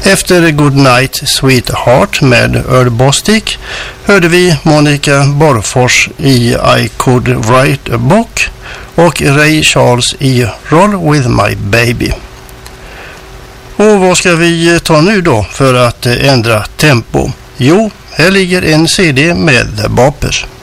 Efter Good Night Sweetheart med Earl Bostic hörde vi Monica Borfors i I Could Write a Book och Ray Charles i Roll With My Baby. Och vad ska vi ta nu då för att ändra tempo? Jo, här ligger en CD med The Boppers.